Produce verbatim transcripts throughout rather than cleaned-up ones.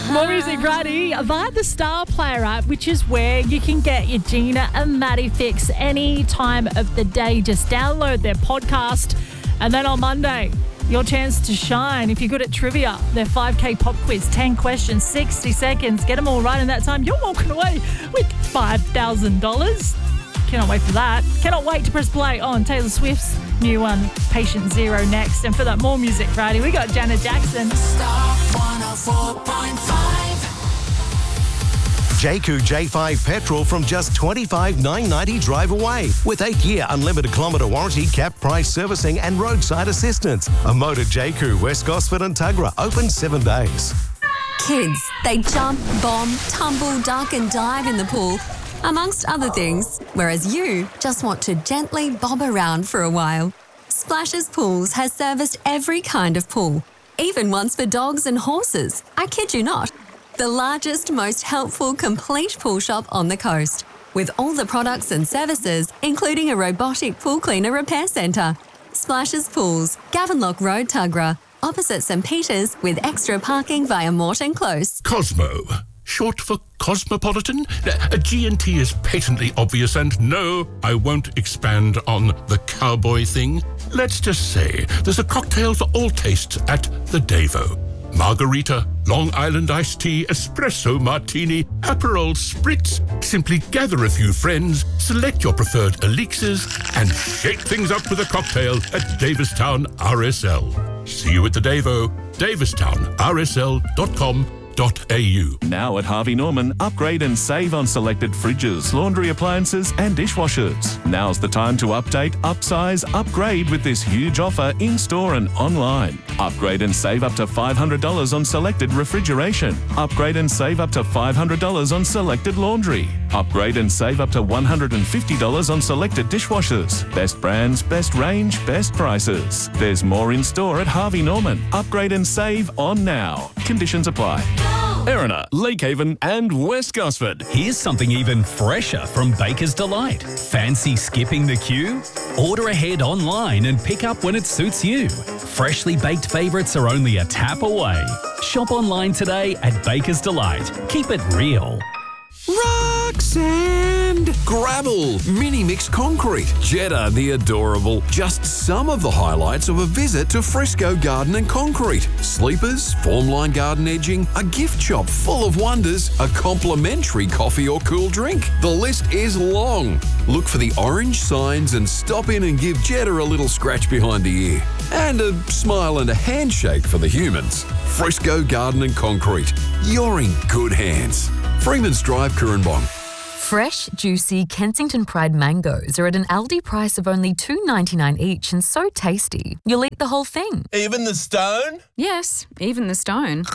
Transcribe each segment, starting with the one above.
More Music Friday via the Star Player app, which is where you can get your Gina and Maddie fix any time of the day. Just download their podcast. And then on Monday, your chance to shine. If you're good at trivia, their five K pop quiz, ten questions, sixty seconds. Get them all right in that time. You're walking away with five thousand dollars. Cannot wait for that. Cannot wait to press play on Taylor Swift's new one, Patient Zero, next. And for that More Music Friday, we got Janet Jackson. Star one oh four point five. Jayco J five petrol from just twenty-five thousand nine hundred ninety drive away with eight-year unlimited kilometre warranty, cap price servicing and roadside assistance. A Motor Jayco, West Gosford and Tuggerah, open seven days. Kids, they jump, bomb, tumble, duck and dive in the pool, amongst other things, whereas you just want to gently bob around for a while. Splashes Pools has serviced every kind of pool, even ones for dogs and horses. I kid you not. The largest, most helpful, complete pool shop on the coast, with all the products and services, including a robotic pool cleaner repair centre. Splashes Pools, Gavenlock Road, Tuggerah, opposite St Peters, with extra parking via Morton Close. Cosmo, short for cosmopolitan? A G and T is patently obvious, and no, I won't expand on the cowboy thing. Let's just say there's a cocktail for all tastes at the Davo. Margarita, Long Island iced tea, espresso martini, Aperol spritz. Simply gather a few friends, select your preferred elixirs, and shake things up with a cocktail at Davistown R S L. See you at the Davo, davistown r s l dot com dot a u. Now at Harvey Norman, upgrade and save on selected fridges, laundry appliances and dishwashers. Now's the time to update, upsize, upgrade with this huge offer in-store and online. Upgrade and save up to five hundred dollars on selected refrigeration. Upgrade and save up to five hundred dollars on selected laundry. Upgrade and save up to one hundred fifty dollars on selected dishwashers. Best brands, best range, best prices. There's more in store at Harvey Norman. Upgrade and save on now. Conditions apply. Erina, Lakehaven and West Gosford. Here's something even fresher from Baker's Delight. Fancy skipping the queue? Order ahead online and pick up when it suits you. Freshly baked favourites are only a tap away. Shop online today at Baker's Delight. Keep it real. Rock, sand, gravel, mini mix concrete, Jetta the adorable. Just some of the highlights of a visit to Fresco Garden and Concrete. Sleepers, formline garden edging, a gift shop full of wonders, a complimentary coffee or cool drink. The list is long. Look for the orange signs and stop in and give Jetta a little scratch behind the ear. And a smile and a handshake for the humans. Fresco Garden and Concrete. You're in good hands. Freeman's Drive, Currumbong. Fresh, juicy Kensington Pride mangoes are at an Aldi price of only two dollars ninety-nine each and so tasty, you'll eat the whole thing. Even the stone? Yes, even the stone.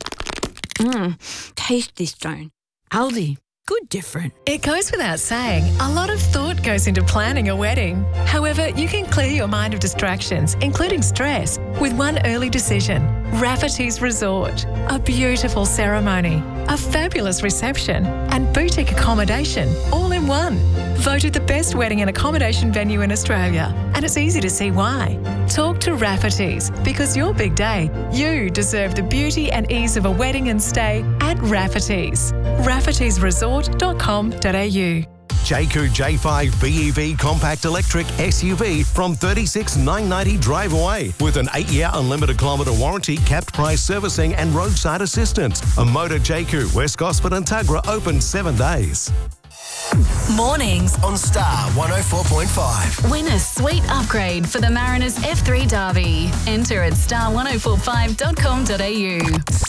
Mmm, tasty stone. Aldi. Good different. It goes without saying, a lot of thought goes into planning a wedding. However, you can clear your mind of distractions, including stress, with one early decision. Rafferty's Resort. A beautiful ceremony, a fabulous reception, and boutique accommodation all in one. Voted the best wedding and accommodation venue in Australia, and it's easy to see why. Talk to Rafferty's, because your big day, you deserve the beauty and ease of a wedding and stay at Rafferty's. raffertys resort dot com dot a u. Jayco J five B E V compact electric S U V from thirty-six thousand nine hundred ninety drive away with an eight-year unlimited kilometre warranty, capped price servicing and roadside assistance. A Motor Jayco, West Gosford and Tuggerah, open seven days. Mornings on Star one oh four point five. Win a sweet upgrade for the Mariners F three Derby. Enter at star one oh four five dot com dot a u.